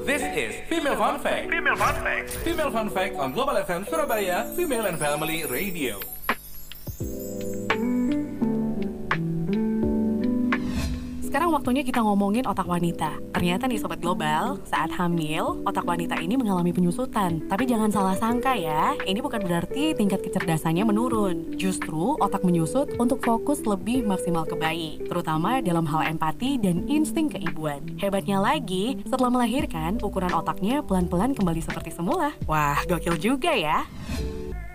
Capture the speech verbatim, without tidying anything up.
This is Female Fun Fact. Female Fun Fact. Female Fun Fact on Global F M Surabaya, Female and Family Radio. Sekarang waktunya kita ngomongin otak wanita. Ternyata nih Sobat Global, saat hamil, otak wanita ini mengalami penyusutan. Tapi jangan salah sangka ya, ini bukan berarti tingkat kecerdasannya menurun. Justru otak menyusut untuk fokus lebih maksimal ke bayi, terutama dalam hal empati dan insting keibuan. Hebatnya lagi, setelah melahirkan, ukuran otaknya pelan-pelan kembali seperti semula. Wah, gokil juga ya.